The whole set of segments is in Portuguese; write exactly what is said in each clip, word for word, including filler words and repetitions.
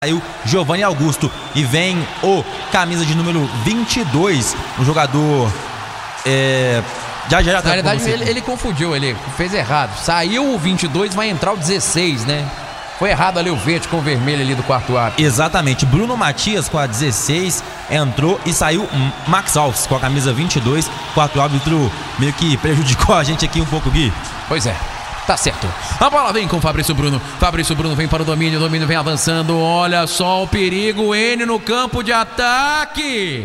Saiu Giovanni Augusto e vem o camisa de número vinte e dois, um jogador é, já já, já na realidade ele, ele confundiu, ele fez errado, saiu o vinte e dois, vai entrar o dezesseis, né? Foi errado ali o verde com o vermelho ali do quarto árbitro. Exatamente, Bruno Matias com a dezesseis entrou e saiu Max Alves com a camisa vinte e dois. O quarto árbitro meio que prejudicou a gente aqui um pouco, Gui. Pois é. Tá certo. A bola vem com o Fabrício Bruno. Fabrício Bruno vem para o domínio. O domínio vem avançando. Olha só o perigo. N no campo de ataque.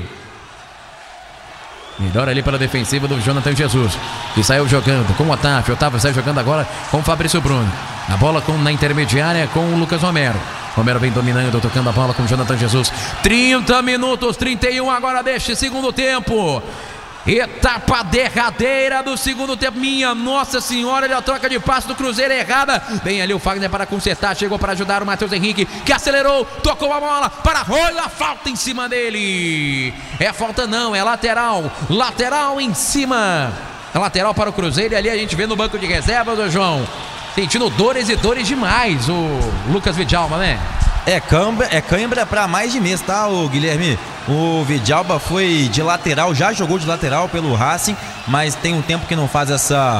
Melhor ali para a defensiva do Jonathan Jesus, que saiu jogando com o Otávio. Otávio sai jogando agora com o Fabrício Bruno. A bola com, na intermediária com o Lucas Romero. Romero vem dominando, tocando a bola com o Jonathan Jesus. trinta minutos, trinta e um agora deste segundo tempo. Etapa derradeira do segundo tempo. Minha Nossa Senhora, a troca de passe do Cruzeiro é errada. Vem ali o Fagner para consertar. Chegou para ajudar o Matheus Henrique, que acelerou, tocou a bola para Roy. A falta em cima dele. É falta não, é lateral. Lateral em cima. É lateral para o Cruzeiro. E ali a gente vê no banco de reservas, ô João, sentindo dores e dores demais o Lucas Vidalba, né? É cãibra, é cãibra para mais de mês, tá, o Guilherme? O Vidalba foi de lateral, já jogou de lateral pelo Racing, mas tem um tempo que não faz essa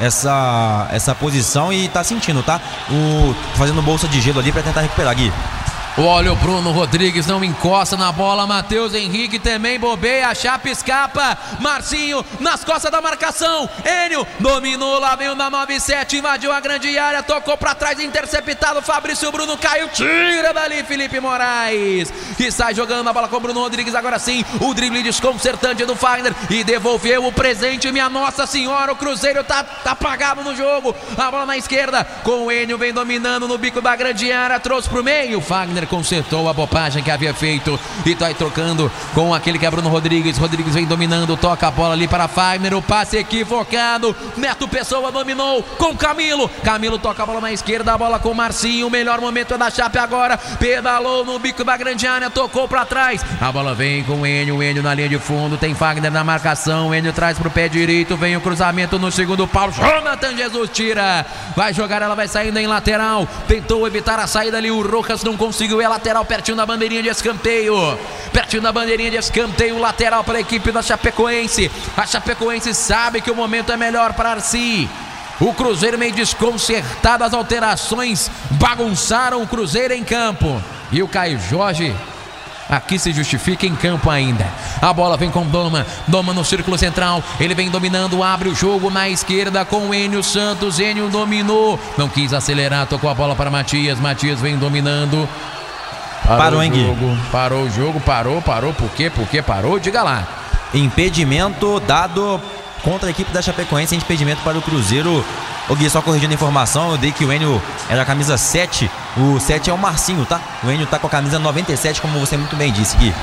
essa essa posição e tá sentindo, tá? O fazendo bolsa de gelo ali para tentar recuperar, Gui. Olha o Bruno Rodrigues, não encosta na bola. Matheus Henrique também bobeia, a chapa escapa. Marcinho nas costas da marcação. Enio dominou, lá vem o da nove sete, invadiu a grande área, tocou pra trás, interceptado. Fabrício Bruno caiu, tira dali Felipe Moraes, que sai jogando a bola com o Bruno Rodrigues. Agora sim, o drible desconcertante do Fagner e devolveu o presente. Minha Nossa Senhora, o Cruzeiro tá, tá apagado no jogo. A bola na esquerda com o Enio, vem dominando no bico da grande área, trouxe pro meio. Fagner consertou a bobagem que havia feito e tá aí trocando com aquele que é Bruno Rodrigues. Rodrigues vem dominando, toca a bola ali para Fagner, o passe equivocado. Neto Pessoa dominou com Camilo. Camilo toca a bola na esquerda, a bola com o Marcinho. O melhor momento é da Chape agora. Pedalou no bico da grande área, tocou para trás. A bola vem com o Enio, o Enio na linha de fundo. Tem Fagner na marcação. O Enio traz pro pé direito. Vem o cruzamento no segundo pau. Jonathan Jesus tira. Vai jogar, ela vai saindo em lateral. Tentou evitar a saída ali. O Rojas não conseguiu. É lateral pertinho da bandeirinha de escanteio. Pertinho da bandeirinha de escanteio. Lateral para a equipe da Chapecoense. A Chapecoense sabe que o momento é melhor para si. O Cruzeiro meio desconcertado. As alterações bagunçaram o Cruzeiro em campo. E o Caio Jorge aqui se justifica em campo ainda. A bola vem com Doma. Doma no círculo central. Ele vem dominando, abre o jogo na esquerda com o Enio Santos. Enio dominou, não quis acelerar, tocou a bola para Matias. Matias vem dominando. Parou, parou o jogo, parou o jogo, parou, parou, por quê, por quê, parou, diga lá. Impedimento dado contra a equipe da Chapecoense, impedimento para o Cruzeiro. O Gui, só corrigindo a informação, eu dei que o Enio era a camisa sete, o sete é o Marcinho, tá? O Enio tá com a camisa noventa e sete, como você muito bem disse, Gui.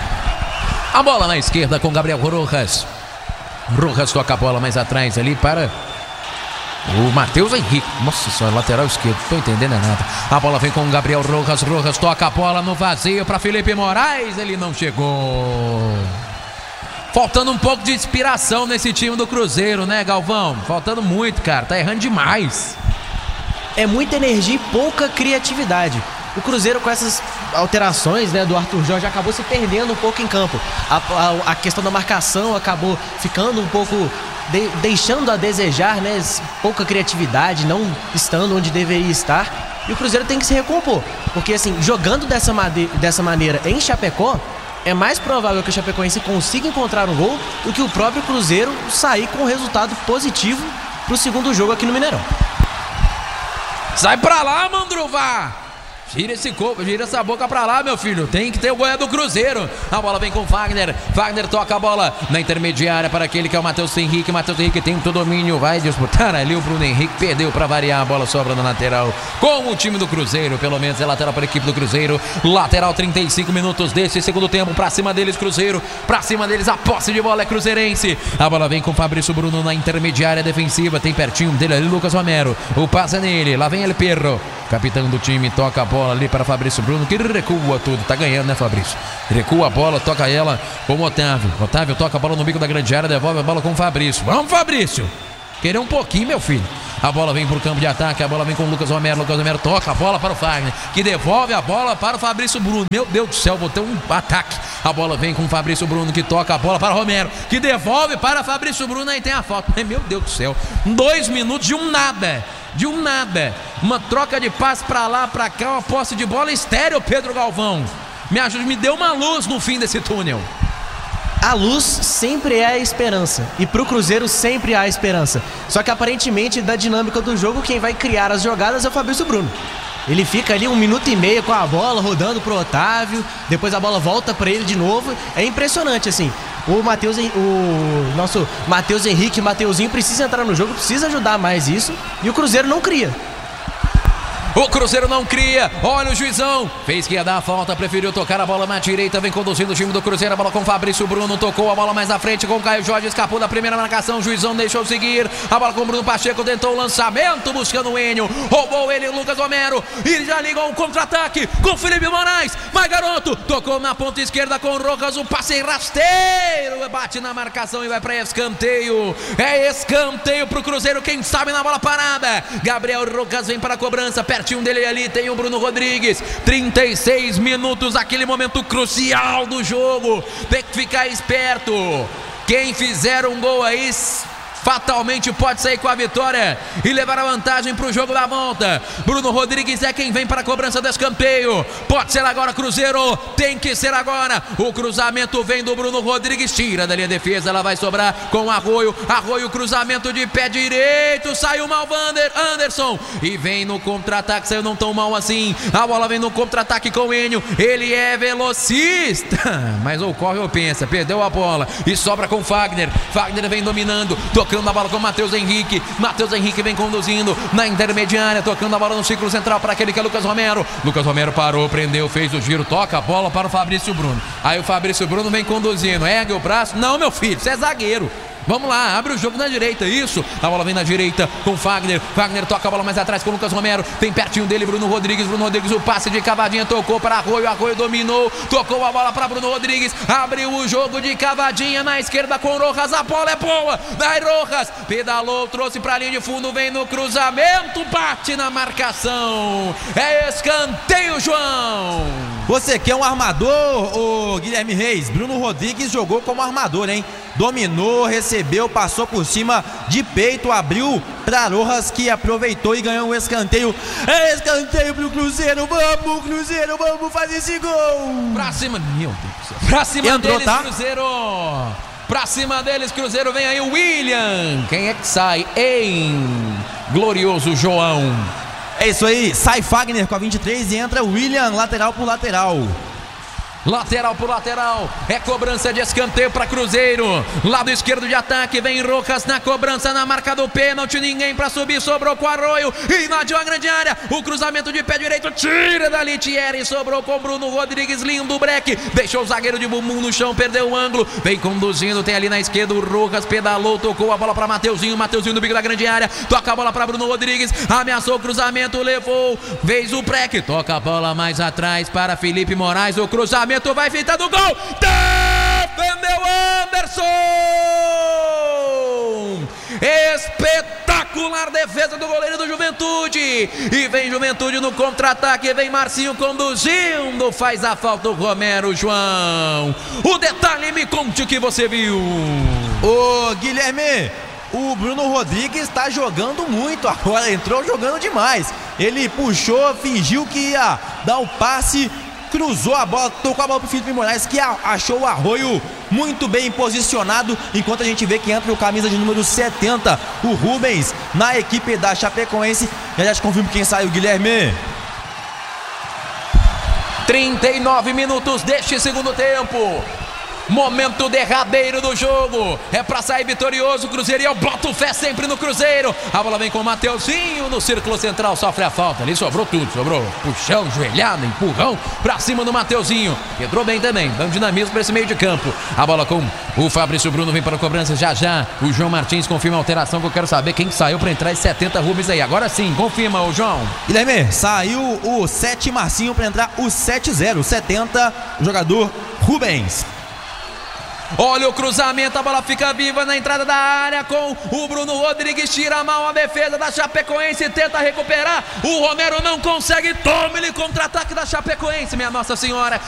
A bola na esquerda com Gabriel Rojas. Rojas toca a bola mais atrás ali para o Matheus Henrique. Nossa senhora, lateral esquerdo, não tô entendendo nada. A bola vem com o Gabriel Rojas. Rojas toca a bola no vazio para Felipe Moraes. Ele não chegou. Faltando um pouco de inspiração nesse time do Cruzeiro, né, Galvão? Faltando muito, cara, tá errando demais. É muita energia e pouca criatividade. O Cruzeiro, com essas alterações, né, do Arthur Jorge, acabou se perdendo um pouco em campo. A, a, a questão da marcação acabou ficando um pouco de, deixando a desejar, né? Pouca criatividade, não estando onde deveria estar. E o Cruzeiro tem que se recompor, porque assim, jogando dessa, made, dessa maneira em Chapecó, é mais provável que o Chapecoense consiga encontrar um gol do que o próprio Cruzeiro sair com um resultado positivo pro segundo jogo aqui no Mineirão. Sai pra lá, Mandruvá! Tira esse corpo, gira essa boca pra lá, meu filho. Tem que ter o gol do Cruzeiro. A bola vem com Fagner. Fagner toca a bola na intermediária para aquele que é o Matheus Henrique. Matheus Henrique tem todo o domínio. Vai disputar ali o Bruno Henrique. Perdeu pra variar. A bola sobra na lateral com o time do Cruzeiro. Pelo menos é lateral para a equipe do Cruzeiro. Lateral, trinta e cinco minutos desse segundo tempo. Pra cima deles, Cruzeiro. Pra cima deles, a posse de bola é cruzeirense. A bola vem com Fabrício Bruno na intermediária defensiva. Tem pertinho dele ali Lucas Romero. O passe é nele. Lá vem ele Perro. Capitão do time toca a bola ali para Fabrício Bruno, que recua tudo, tá ganhando, né, Fabrício? Recua a bola, toca ela com o Otávio. Otávio toca a bola no bico da grande área, devolve a bola com o Fabrício. Vamos, Fabrício! Querer um pouquinho, meu filho. A bola vem pro campo de ataque, a bola vem com o Lucas Romero. Lucas Romero toca a bola para o Fagner, que devolve a bola para o Fabrício Bruno. Meu Deus do céu, botei um ataque. A bola vem com o Fabrício Bruno, que toca a bola para o Romero, que devolve para Fabrício Bruno. Aí tem a falta. Meu Deus do céu, dois minutos de um nada. De um nada. Uma troca de passe para lá, para cá, uma posse de bola estéreo, Pedro Galvão. Me ajuda, me deu uma luz no fim desse túnel. A luz sempre é a esperança, e pro Cruzeiro sempre há esperança. Só que aparentemente, da dinâmica do jogo, quem vai criar as jogadas é o Fabrício Bruno. Ele fica ali um minuto e meio com a bola, rodando pro Otávio, depois a bola volta para ele de novo. É impressionante, assim. O Matheus, o nosso Matheus Henrique, Mateuzinho, precisa entrar no jogo, precisa ajudar mais isso, e o Cruzeiro não cria. O Cruzeiro não cria, olha o juizão, fez que ia dar a falta, preferiu tocar a bola na direita, vem conduzindo o time do Cruzeiro, a bola com Fabrício Bruno, tocou a bola mais à frente com o Caio Jorge, escapou da primeira marcação, o juizão deixou seguir, a bola com o Bruno Pacheco, tentou o lançamento, buscando o Enio, roubou ele, o Lucas Romero, e já ligou um contra-ataque com o Felipe Moraes, vai garoto, tocou na ponta esquerda com o Rojas, o passe rasteiro, bate na marcação e vai para escanteio, é escanteio pro Cruzeiro, quem sabe na bola parada, Gabriel Rojas vem para a cobrança, pertinho dele ali tem o Bruno Rodrigues, trinta e seis minutos, aquele momento crucial do jogo, tem que ficar esperto, quem fizer um gol aí fatalmente pode sair com a vitória e levar a vantagem para o jogo da volta. Bruno Rodrigues é quem vem para a cobrança do escanteio, pode ser agora Cruzeiro, tem que ser agora, o cruzamento vem do Bruno Rodrigues, tira da linha de defesa, ela vai sobrar com o Arroio, Arroio cruzamento de pé direito, saiu mal Vander, Anderson, e vem no contra-ataque, saiu não tão mal assim, a bola vem no contra-ataque com o Enio, ele é velocista, mas ou corre ou pensa, perdeu a bola, e sobra com o Fagner, Fagner vem dominando, tocando a bola com o Matheus Henrique, Matheus Henrique vem conduzindo na intermediária, tocando a bola no círculo central para aquele que é Lucas Romero, Lucas Romero parou, prendeu, fez o giro, toca a bola para o Fabrício Bruno, aí o Fabrício Bruno vem conduzindo, ergue o braço, não meu filho, você é zagueiro, vamos lá, abre o jogo na direita, isso, a bola vem na direita com Fagner, Fagner toca a bola mais atrás com o Lucas Romero, vem pertinho dele Bruno Rodrigues, Bruno Rodrigues, o passe de cavadinha, tocou para Arroio, Arroio dominou, tocou a bola para Bruno Rodrigues, abriu o jogo de cavadinha na esquerda com Rojas, a bola é boa, vai Rojas, pedalou, trouxe para a linha de fundo, vem no cruzamento, bate na marcação, é escanteio, João. Você quer um armador, o Guilherme Reis? Bruno Rodrigues jogou como armador, hein? Dominou, recebeu, passou por cima de peito, abriu para Rojas, que aproveitou e ganhou um escanteio. É escanteio pro Cruzeiro, vamos Cruzeiro, vamos fazer esse gol! Pra cima, meu Deus, pra cima Entrou, deles, tá? Cruzeiro! Pra cima deles, Cruzeiro, vem aí o William! Quem é que sai? Em glorioso João! É isso aí, sai Fagner com a vinte e três e entra William, lateral por lateral. Lateral por lateral, é cobrança de escanteio para Cruzeiro, lado esquerdo de ataque, vem Rojas na cobrança, na marca do pênalti, ninguém para subir, sobrou com o Arroio, invadiu a grande área, o cruzamento de pé direito, tira dali Thierry, sobrou com Bruno Rodrigues, lindo breque, deixou o zagueiro de bumbum no chão, perdeu o ângulo, vem conduzindo, tem ali na esquerda o Rojas, pedalou, tocou a bola para Mateuzinho, Mateuzinho no bico da grande área, toca a bola para Bruno Rodrigues, ameaçou o cruzamento, levou, fez o breque, toca a bola mais atrás para Felipe Moraes, o cruzamento vai fintando o gol, defendeu Anderson, espetacular defesa do goleiro do Juventude, e vem Juventude no contra-ataque, vem Marcinho conduzindo, faz a falta o Romero, João, o detalhe, me conte o que você viu. Ô Guilherme, o Bruno Rodrigues está jogando muito agora, entrou jogando demais, ele puxou, fingiu que ia dar o passe, cruzou a bola, tocou a bola pro Felipe Moraes, que achou o Arroio muito bem posicionado, enquanto a gente vê que entra o camisa de número setenta, o Rubens, na equipe da Chapecoense. Já já te confirmo quem saiu, Guilherme. trinta e nove minutos deste segundo tempo. Momento derradeiro do jogo, é pra sair vitorioso o Cruzeiro, e eu boto fé sempre no Cruzeiro. A bola vem com o Mateuzinho no círculo central, sofre a falta, ali sobrou tudo, sobrou puxão, joelhada, empurrão pra cima do Mateuzinho, entrou bem também, dando dinamismo pra esse meio de campo. A bola com o Fabrício Bruno, vem para a cobrança já já, o João Martins confirma a alteração, que eu quero saber quem saiu pra entrar, esse setenta Rubens aí, agora sim, confirma o João. Guilherme, saiu o sete Marcinho pra entrar o sete zero, setenta, o jogador Rubens. Olha o cruzamento, a bola fica viva na entrada da área com o Bruno Rodrigues, tira mal a defesa da Chapecoense, tenta recuperar, o Romero não consegue, toma ele contra-ataque da Chapecoense, minha Nossa Senhora,